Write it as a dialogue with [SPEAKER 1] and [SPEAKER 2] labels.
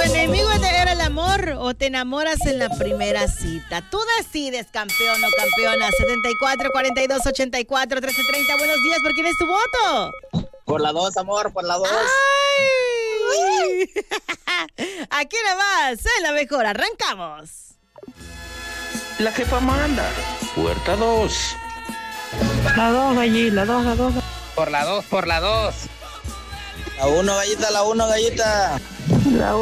[SPEAKER 1] enemigo era el amor o te enamoras en la primera cita? Tú decides, campeón o campeona. 74 42 84 13 30. Buenos días, ¿por quién es tu voto?
[SPEAKER 2] Por la 2, amor, por la 2.
[SPEAKER 1] ¡Ay! Aquí nada más, es la mejor. Arrancamos.
[SPEAKER 3] La jefa manda. Puerta 2.
[SPEAKER 4] La 2, allí, la 2, la 2.
[SPEAKER 2] Por la 2, por la 2. La 1, gallita, la 1, gallita.
[SPEAKER 4] La